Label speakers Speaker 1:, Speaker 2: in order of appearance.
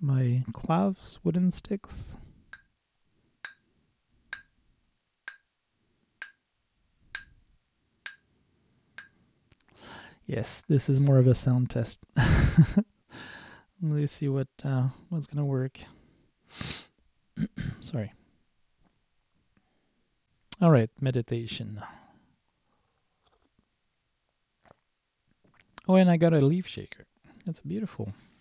Speaker 1: my claws, wooden sticks. Yes, this is more of a sound test. Let's see what's gonna work. Sorry. All right, meditation. Oh, and I got a leaf shaker. That's beautiful.